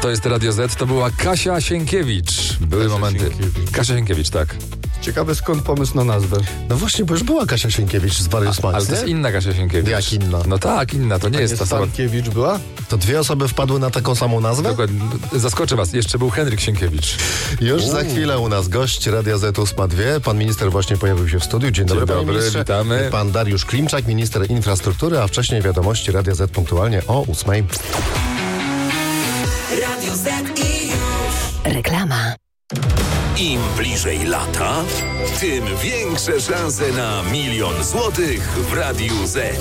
To jest Radio Z, to była Kasia Sienkiewicz. Były momenty. Kasia Sienkiewicz, tak. Ciekawe skąd pomysł na nazwę. No właśnie, bo już była Kasia Sienkiewicz z Warius Max, Ale to jest inna Kasia Sienkiewicz. Jak inna? No tak, inna, to nie jest ta sama. Stankiewicz była? To dwie osoby wpadły na taką samą nazwę? Dokładnie. Zaskoczę was, jeszcze był Henryk Sienkiewicz. Już za chwilę u nas gość Radia Z 8.2. Pan minister właśnie pojawił się w studiu. Dzień dobry, panie ministrze. Witamy. Pan Dariusz Klimczak, minister infrastruktury, a wcześniej wiadomości Radia Z punktualnie o 8:00. Radio Z i już. Reklama. Im bliżej lata, tym większe szanse na 1 000 000 złotych w Radiu Z.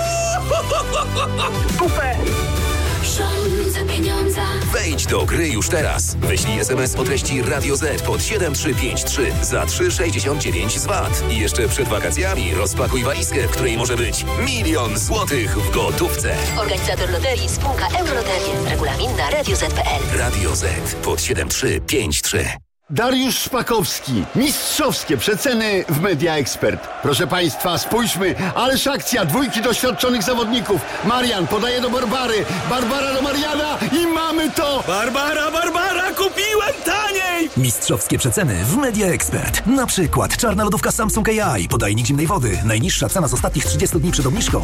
Rządzę pieniądza. Wejdź do gry już teraz. Wyślij SMS o treści Radio Z pod 7353 za 3,69 z VAT. I jeszcze przed wakacjami rozpakuj walizkę, w której może być 1 000 000 złotych w gotówce. Organizator loterii spółka Euroloterie. Regulamin na radioz.pl. Radio Z pod 7353. Dariusz Szpakowski. Mistrzowskie przeceny w Media Expert. Proszę Państwa, spójrzmy, ależ akcja, 2 doświadczonych zawodników. Marian podaje do Barbary, Barbara do Mariana i mamy to! Barbara, kupiłem taniej! Mistrzowskie przeceny w Media Expert. Na przykład czarna lodówka Samsung AI, podajnik zimnej wody. Najniższa cena z ostatnich 30 dni przed obniżką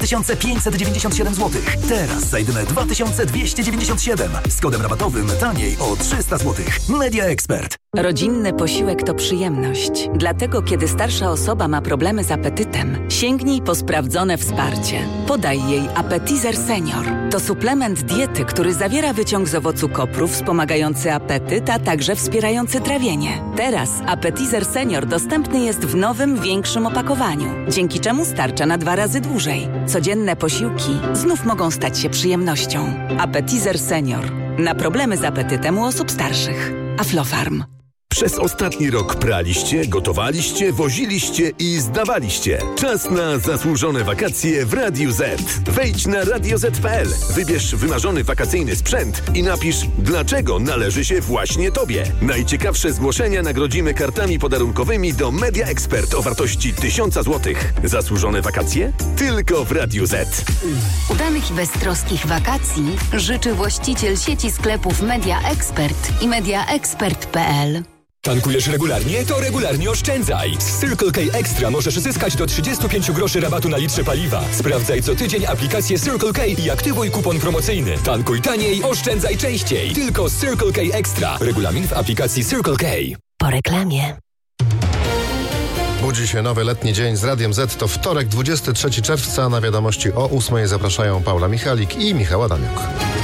2597 zł. Teraz za jedyne 2297. Z kodem rabatowym taniej o 300 zł. Media Expert. Rodzinny posiłek to przyjemność. Dlatego, kiedy starsza osoba ma problemy z apetytem, sięgnij po sprawdzone wsparcie. Podaj jej Appetizer Senior. To suplement diety, który zawiera wyciąg z owocu kopru wspomagający apetyt, a także wspierający trawienie. Teraz Appetizer Senior dostępny jest w nowym, większym opakowaniu, dzięki czemu starcza na 2 razy dłużej. Codzienne posiłki znów mogą stać się przyjemnością. Appetizer Senior. Na problemy z apetytem u osób starszych. Aflofarm. Przez ostatni rok praliście, gotowaliście, woziliście i zdawaliście. Czas na zasłużone wakacje w Radiu Z. Wejdź na radioz.pl, wybierz wymarzony wakacyjny sprzęt i napisz, dlaczego należy się właśnie Tobie. Najciekawsze zgłoszenia nagrodzimy kartami podarunkowymi do Media Expert o wartości 1000 zł. Zasłużone wakacje? Tylko w Radiu Z. Udanych i beztroskich wakacji życzy właściciel sieci sklepów Media Expert i mediaexpert.pl. Tankujesz regularnie? To regularnie oszczędzaj! Z Circle K Extra możesz zyskać do 35 groszy rabatu na litrze paliwa. Sprawdzaj co tydzień aplikację Circle K i aktywuj kupon promocyjny. Tankuj taniej, oszczędzaj częściej. Tylko z Circle K Extra. Regulamin w aplikacji Circle K. Po reklamie. Budzi się nowy letni dzień z Radiem Z. To wtorek, 23 czerwca. Na wiadomości o 8:00 zapraszają Paula Michalik i Michał Adamiuk.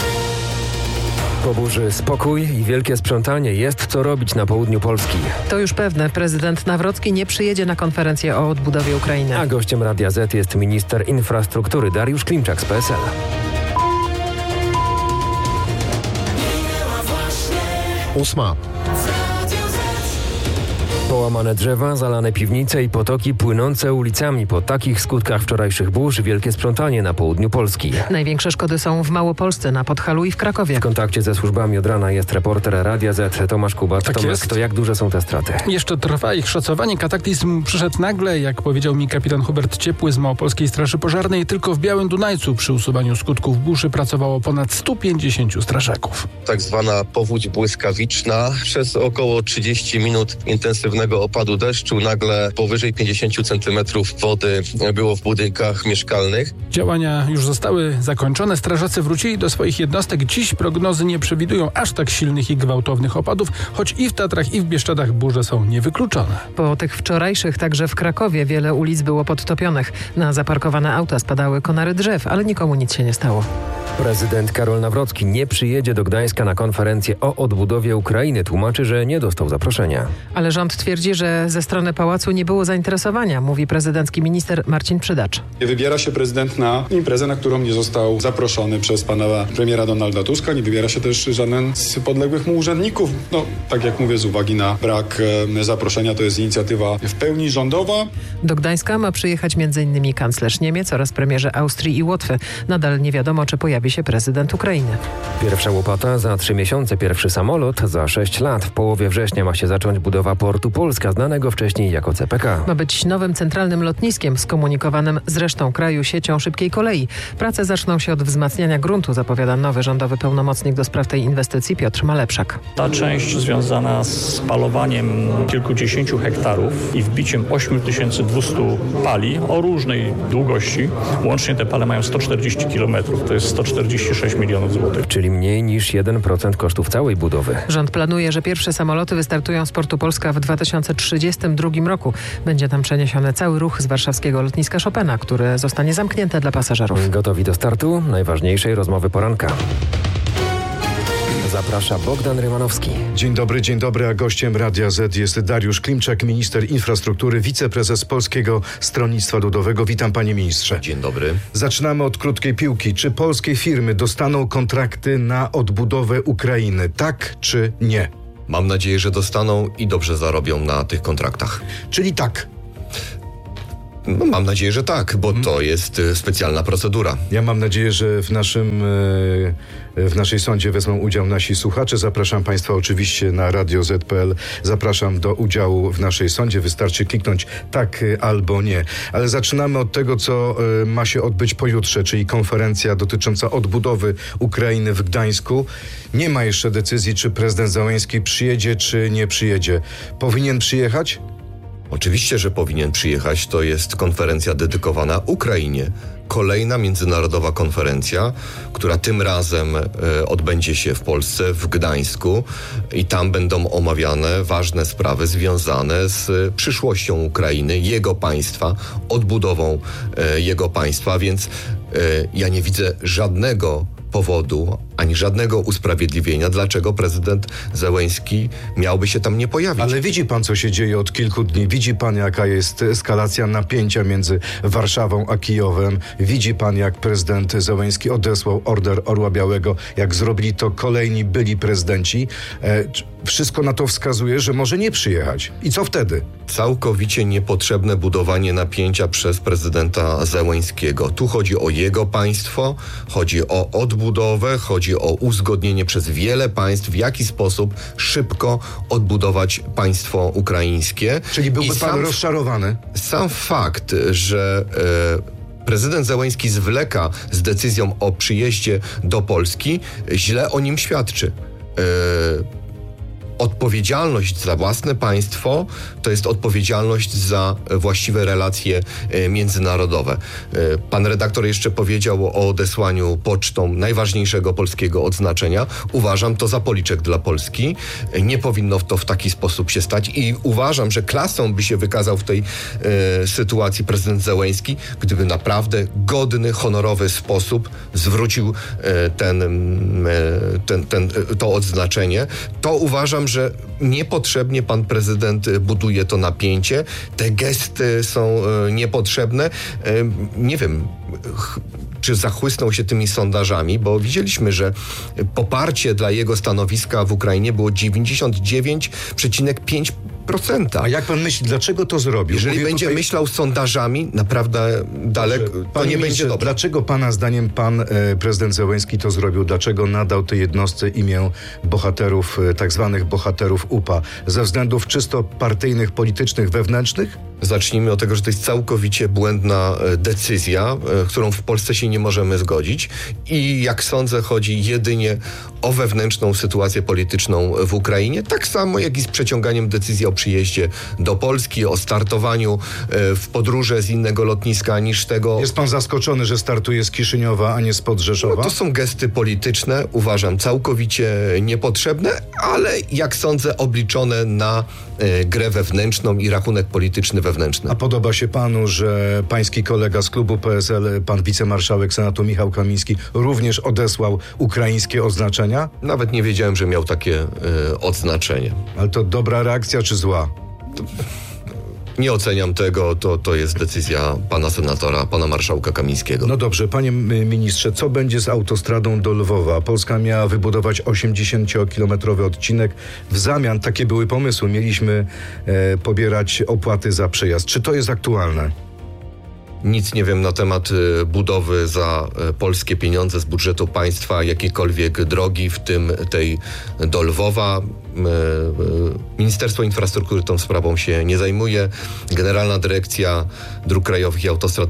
Po burzy spokój i wielkie sprzątanie. Jest co robić na południu Polski. To już pewne. Prezydent Nawrocki nie przyjedzie na konferencję o odbudowie Ukrainy. A gościem Radia Z jest minister infrastruktury Dariusz Klimczak z PSL. Ósma. Połamane drzewa, zalane piwnice i potoki płynące ulicami. Po takich skutkach wczorajszych burz wielkie sprzątanie na południu Polski. Największe szkody są w Małopolsce, na Podhalu i w Krakowie. W kontakcie ze służbami od rana jest reporter Radia Z Tomasz Kubat. Tak Tomek, jest. to jak duże są te straty? Jeszcze trwa ich szacowanie. Kataklizm przyszedł nagle, jak powiedział mi kapitan Hubert Ciepły z Małopolskiej Straży Pożarnej. Tylko w Białym Dunajcu przy usuwaniu skutków burzy pracowało ponad 150 strażaków. Tak zwana powódź błyskawiczna. Przez około 30 minut intensywnego opadu deszczu nagle powyżej 50 centymetrów wody było w budynkach mieszkalnych. Działania już zostały zakończone. Strażacy wrócili do swoich jednostek. Dziś prognozy nie przewidują aż tak silnych i gwałtownych opadów, choć i w Tatrach, i w Bieszczadach burze są niewykluczone. Po tych wczorajszych także w Krakowie wiele ulic było podtopionych. Na zaparkowane auta spadały konary drzew, ale nikomu nic się nie stało. Prezydent Karol Nawrocki nie przyjedzie do Gdańska na konferencję o odbudowie Ukrainy. Tłumaczy, że nie dostał zaproszenia. Ale rząd twierdzi, że ze strony pałacu nie było zainteresowania, mówi prezydencki minister Marcin Przydacz. Nie wybiera się prezydent na imprezę, na którą nie został zaproszony przez pana premiera Donalda Tuska. Nie wybiera się też żaden z podległych mu urzędników. No, tak jak mówię, z uwagi na brak zaproszenia, to jest inicjatywa w pełni rządowa. Do Gdańska ma przyjechać m.in. kanclerz Niemiec oraz premierzy Austrii i Łotwy. Nadal nie wiadomo, czy pojawi się prezydent Ukrainy. Pierwsza łopata za 3 miesiące, pierwszy samolot za 6 lat. W połowie września ma się zacząć budowa portu Polska, znanego wcześniej jako CPK. Ma być nowym centralnym lotniskiem skomunikowanym z resztą kraju siecią szybkiej kolei. Prace zaczną się od wzmacniania gruntu, zapowiada nowy rządowy pełnomocnik do spraw tej inwestycji Piotr Malepszak. Ta część związana z palowaniem kilkudziesięciu hektarów i wbiciem 8200 pali o różnej długości. Łącznie te pale mają 140 km, to jest 146 milionów złotych. Czyli mniej niż 1% kosztów całej budowy. Rząd planuje, że pierwsze samoloty wystartują z portu Polska w 2032 roku. Będzie tam przeniesiony cały ruch z warszawskiego lotniska Chopina, które zostanie zamknięte dla pasażerów. Gotowi do startu najważniejszej rozmowy poranka. Zaprasza Bogdan Rymanowski. Dzień dobry, a gościem Radia Z jest Dariusz Klimczak, minister infrastruktury, wiceprezes Polskiego Stronnictwa Ludowego. Witam, panie ministrze. Dzień dobry. Zaczynamy od krótkiej piłki. Czy polskie firmy dostaną kontrakty na odbudowę Ukrainy? Tak czy nie? Mam nadzieję, że dostaną i dobrze zarobią na tych kontraktach. Czyli tak? No, mam nadzieję, że tak, bo to jest specjalna procedura. Ja mam nadzieję, że w naszej sądzie wezmą udział nasi słuchacze. Zapraszam państwa oczywiście na Radio Z.pl. Zapraszam do udziału w naszej sądzie. Wystarczy kliknąć tak albo nie. Ale zaczynamy od tego, co ma się odbyć pojutrze, czyli konferencja dotycząca odbudowy Ukrainy w Gdańsku. Nie ma jeszcze decyzji, czy prezydent Zełenski przyjedzie, czy nie przyjedzie. Powinien przyjechać? Oczywiście, że powinien przyjechać. To jest konferencja dedykowana Ukrainie. Kolejna międzynarodowa konferencja, która tym razem odbędzie się w Polsce, w Gdańsku i tam będą omawiane ważne sprawy związane z przyszłością Ukrainy, jego państwa, odbudową jego państwa, więc ja nie widzę żadnego powodu, ani żadnego usprawiedliwienia, dlaczego prezydent Zełenski miałby się tam nie pojawić. Ale widzi pan, co się dzieje od kilku dni. Widzi pan, jaka jest eskalacja napięcia między Warszawą a Kijowem. Widzi pan, jak prezydent Zełenski odesłał order Orła Białego, jak zrobili to kolejni byli prezydenci. Wszystko na to wskazuje, że może nie przyjechać. I co wtedy? Całkowicie niepotrzebne budowanie napięcia przez prezydenta Zełenskiego. Tu chodzi o jego państwo, chodzi o odbudowę, chodzi o uzgodnienie przez wiele państw, w jaki sposób szybko odbudować państwo ukraińskie. Czyli byłby pan rozczarowany? Sam fakt, że prezydent Zełenski zwleka z decyzją o przyjeździe do Polski, źle o nim świadczy. Odpowiedzialność za własne państwo to jest odpowiedzialność za właściwe relacje międzynarodowe. Pan redaktor jeszcze powiedział o odesłaniu pocztą najważniejszego polskiego odznaczenia. Uważam to za policzek dla Polski. Nie powinno to w taki sposób się stać i uważam, że klasą by się wykazał w tej sytuacji prezydent Zełenski, gdyby naprawdę godny, honorowy sposób zwrócił to odznaczenie. To uważam, że niepotrzebnie pan prezydent buduje to napięcie. Te gesty są niepotrzebne. Nie wiem, czy zachłysnął się tymi sondażami, bo widzieliśmy, że poparcie dla jego stanowiska w Ukrainie było 99,5%. A jak pan myśli, dlaczego to zrobił? Jeżeli będzie myślał sondażami, naprawdę daleko, to nie będzie dobrze. Dlaczego pana zdaniem prezydent Zełenski to zrobił? Dlaczego nadał tej jednostce imię bohaterów, tak zwanych bohaterów UPA? Ze względów czysto partyjnych, politycznych, wewnętrznych? Zacznijmy od tego, że to jest całkowicie błędna decyzja, którą w Polsce się nie możemy zgodzić i jak sądzę, chodzi jedynie o wewnętrzną sytuację polityczną w Ukrainie, tak samo jak i z przeciąganiem decyzji o przyjeździe do Polski, o startowaniu w podróże z innego lotniska niż tego. Jest pan zaskoczony, że startuje z Kiszyniowa, a nie spod Rzeszowa? No, to są gesty polityczne, uważam, całkowicie niepotrzebne, ale jak sądzę, obliczone na grę wewnętrzną i rachunek polityczny wewnętrzny. A podoba się panu, że pański kolega z klubu PSL, pan wicemarszałek Senatu Michał Kamiński, również odesłał ukraińskie oznaczenia? Nawet nie wiedziałem, że miał takie odznaczenie. Ale to dobra reakcja czy zła? Nie oceniam tego, to jest decyzja pana senatora, pana marszałka Kamińskiego. No dobrze, panie ministrze, co będzie z autostradą do Lwowa? Polska miała wybudować 80-kilometrowy odcinek. W zamian, takie były pomysły, mieliśmy pobierać opłaty za przejazd. Czy to jest aktualne? Nic nie wiem na temat budowy za polskie pieniądze z budżetu państwa jakiejkolwiek drogi, w tym tej do Lwowa. Ministerstwo Infrastruktury tą sprawą się nie zajmuje. Generalna Dyrekcja Dróg Krajowych i Autostrad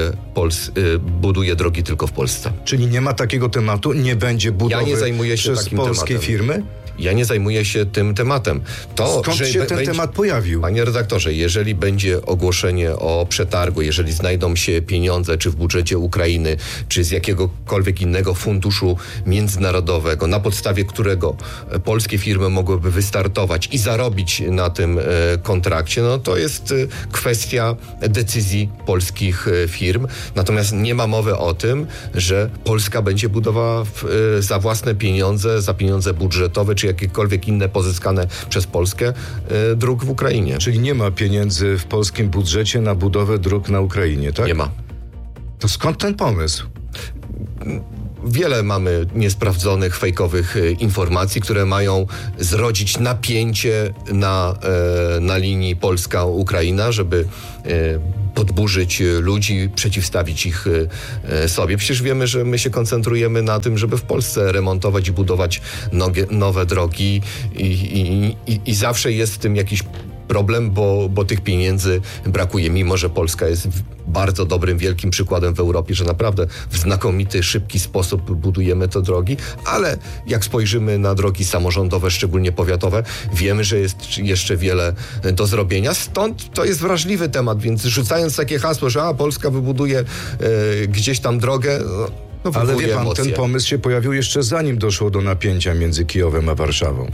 buduje drogi tylko w Polsce. Czyli nie ma takiego tematu? Nie będzie budowy przez polskie firmy? Ja nie zajmuję się tym tematem. Skąd się ten temat pojawił? Panie redaktorze, jeżeli będzie ogłoszenie o przetargu, jeżeli znajdą się pieniądze, czy w budżecie Ukrainy, czy z jakiegokolwiek innego funduszu międzynarodowego, na podstawie którego polskie firmy mogłyby wystartować i zarobić na tym kontrakcie, no to jest kwestia decyzji polskich firm. Natomiast nie ma mowy o tym, że Polska będzie budowała za własne pieniądze, za pieniądze budżetowe, czy jakiekolwiek inne pozyskane przez Polskę dróg w Ukrainie. Czyli nie ma pieniędzy w polskim budżecie na budowę dróg na Ukrainie, tak? Nie ma. To skąd ten pomysł? Wiele mamy niesprawdzonych, fejkowych informacji, które mają zrodzić napięcie na linii Polska-Ukraina, żeby podburzyć ludzi, przeciwstawić ich sobie. Przecież wiemy, że my się koncentrujemy na tym, żeby w Polsce remontować i budować nowe drogi i zawsze jest w tym jakiś problem, bo tych pieniędzy brakuje, mimo że Polska jest bardzo dobrym, wielkim przykładem w Europie, że naprawdę w znakomity, szybki sposób budujemy te drogi, ale jak spojrzymy na drogi samorządowe, szczególnie powiatowe, wiemy, że jest jeszcze wiele do zrobienia. Stąd to jest wrażliwy temat, więc rzucając takie hasło, że Polska wybuduje gdzieś tam drogę, ale wie pan, emocje. ten pomysł się pojawił jeszcze zanim doszło do napięcia między Kijowem a Warszawą.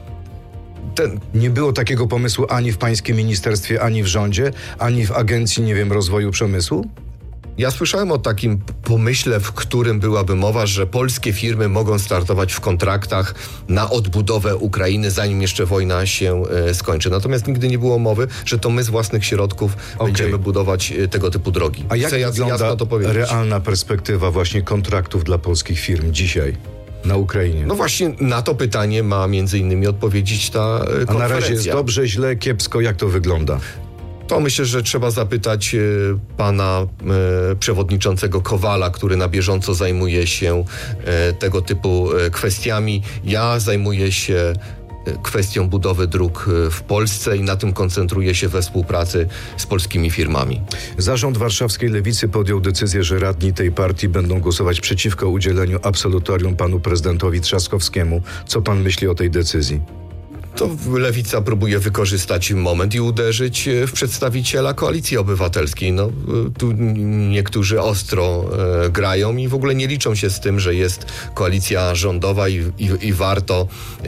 Nie było takiego pomysłu ani w pańskim ministerstwie, ani w rządzie, ani w Agencji, Rozwoju Przemysłu? Ja słyszałem o takim pomyśle, w którym byłaby mowa, że polskie firmy mogą startować w kontraktach na odbudowę Ukrainy, zanim jeszcze wojna się skończy. Natomiast nigdy nie było mowy, że to my z własnych środków będziemy budować tego typu drogi. A jak wygląda realna perspektywa właśnie kontraktów dla polskich firm dzisiaj na Ukrainie? No właśnie na to pytanie ma między innymi odpowiedzieć ta konferencja. A na razie jest dobrze, źle, kiepsko? Jak to wygląda? To myślę, że trzeba zapytać pana przewodniczącego Kowala, który na bieżąco zajmuje się tego typu kwestiami. Ja zajmuję się kwestią budowy dróg w Polsce i na tym koncentruję się we współpracy z polskimi firmami. Zarząd warszawskiej Lewicy podjął decyzję, że radni tej partii będą głosować przeciwko udzieleniu absolutorium panu prezydentowi Trzaskowskiemu. Co pan myśli o tej decyzji? To Lewica próbuje wykorzystać moment i uderzyć w przedstawiciela Koalicji Obywatelskiej. No, tu niektórzy ostro grają i w ogóle nie liczą się z tym, że jest koalicja rządowa i warto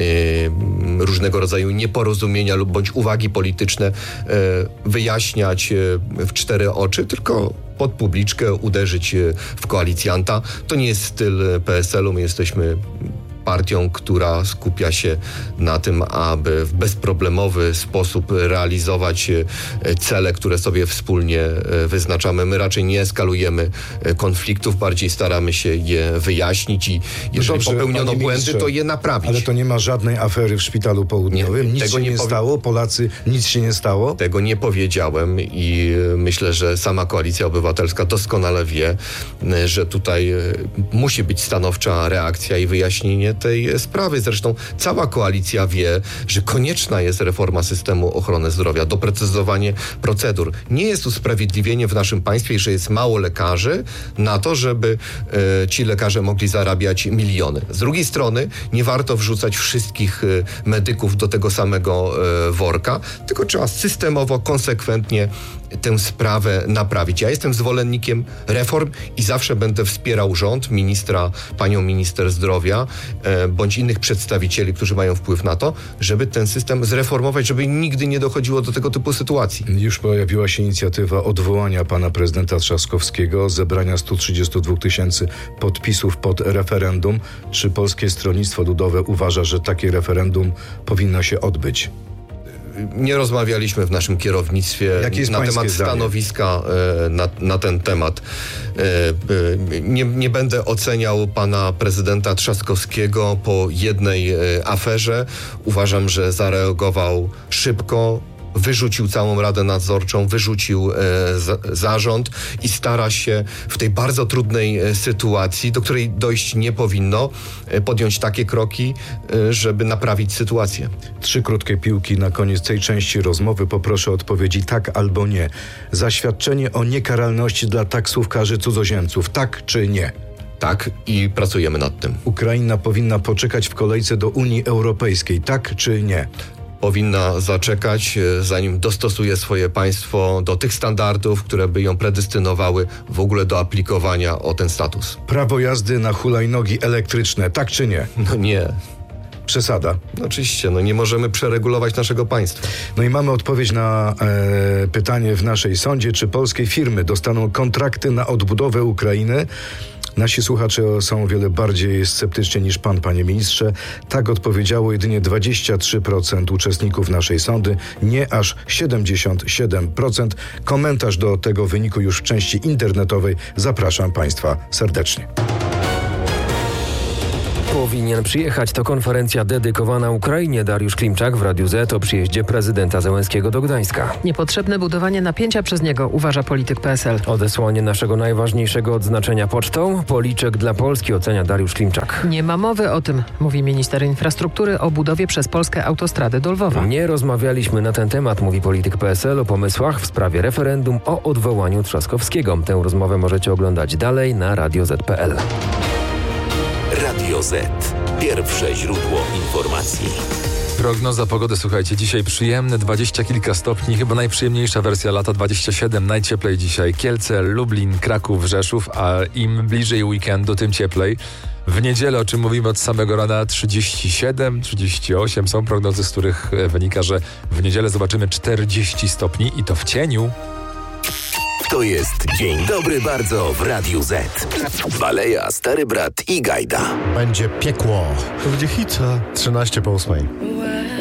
różnego rodzaju nieporozumienia bądź uwagi polityczne wyjaśniać w cztery oczy, tylko pod publiczkę uderzyć w koalicjanta. To nie jest styl PSL-u, my jesteśmy partią, która skupia się na tym, aby w bezproblemowy sposób realizować cele, które sobie wspólnie wyznaczamy. My raczej nie eskalujemy konfliktów, bardziej staramy się je wyjaśnić i jeżeli popełniono błędy, to je naprawić. Ale to nie ma żadnej afery w Szpitalu Południowym? Nic się nie stało? Polacy, nic się nie stało? Tego nie powiedziałem i myślę, że sama Koalicja Obywatelska doskonale wie, że tutaj musi być stanowcza reakcja i wyjaśnienie tej sprawy. Zresztą cała koalicja wie, że konieczna jest reforma systemu ochrony zdrowia, doprecyzowanie procedur. Nie jest usprawiedliwienie w naszym państwie, że jest mało lekarzy na to, żeby ci lekarze mogli zarabiać miliony. Z drugiej strony nie warto wrzucać wszystkich medyków do tego samego worka, tylko trzeba systemowo, konsekwentnie tę sprawę naprawić. Ja jestem zwolennikiem reform i zawsze będę wspierał rząd, panią minister zdrowia, bądź innych przedstawicieli, którzy mają wpływ na to, żeby ten system zreformować, żeby nigdy nie dochodziło do tego typu sytuacji. Już pojawiła się inicjatywa odwołania pana prezydenta Trzaskowskiego, zebrania 132 000 podpisów pod referendum. Czy Polskie Stronnictwo Ludowe uważa, że takie referendum powinno się odbyć? Nie rozmawialiśmy w naszym kierownictwie na temat stanowiska na ten temat. Nie będę oceniał pana prezydenta Trzaskowskiego po jednej aferze. Uważam, że zareagował szybko, wyrzucił całą Radę Nadzorczą, wyrzucił zarząd i stara się w tej bardzo trudnej sytuacji, do której dojść nie powinno, podjąć takie kroki, żeby naprawić sytuację. 3 krótkie piłki na koniec tej części rozmowy. Poproszę o odpowiedzi tak albo nie. Zaświadczenie o niekaralności dla taksówkarzy cudzoziemców, tak czy nie? Tak, i pracujemy nad tym. Ukraina powinna poczekać w kolejce do Unii Europejskiej, tak czy nie? Powinna zaczekać, zanim dostosuje swoje państwo do tych standardów, które by ją predestynowały w ogóle do aplikowania o ten status. Prawo jazdy na hulajnogi elektryczne, tak czy nie? No nie. Przesada. No oczywiście, nie możemy przeregulować naszego państwa. No i mamy odpowiedź na pytanie w naszej sądzie, czy polskie firmy dostaną kontrakty na odbudowę Ukrainy. Nasi słuchacze są o wiele bardziej sceptyczni niż pan, panie ministrze. Tak odpowiedziało jedynie 23% uczestników naszej sądy, nie aż 77%. Komentarz do tego wyniku już w części internetowej. Zapraszam państwa serdecznie. Powinien przyjechać. To konferencja dedykowana Ukrainie. Dariusz Klimczak w Radiu Z o przyjeździe prezydenta Zełenskiego do Gdańska. Niepotrzebne budowanie napięcia przez niego, uważa polityk PSL. Odesłanie naszego najważniejszego odznaczenia pocztą. Policzek dla Polski, ocenia Dariusz Klimczak. Nie ma mowy o tym, mówi minister infrastruktury, o budowie przez Polskę autostrady do Lwowa. Nie rozmawialiśmy na ten temat, mówi polityk PSL o pomysłach w sprawie referendum o odwołaniu Trzaskowskiego. Tę rozmowę możecie oglądać dalej na radioz.pl. Radio Z. Pierwsze źródło informacji. Prognoza pogody, słuchajcie, dzisiaj przyjemne 20 kilka stopni, chyba najprzyjemniejsza wersja lata, 27, najcieplej dzisiaj Kielce, Lublin, Kraków, Rzeszów, a im bliżej weekendu, tym cieplej. W niedzielę, o czym mówimy od samego rana, 37, 38, są prognozy, z których wynika, że w niedzielę zobaczymy 40 stopni i to w cieniu. To jest Dzień Dobry Bardzo w Radiu Z. Baleja, Stary Brat i Gajda. Będzie piekło. To będzie hita. 13 po 8.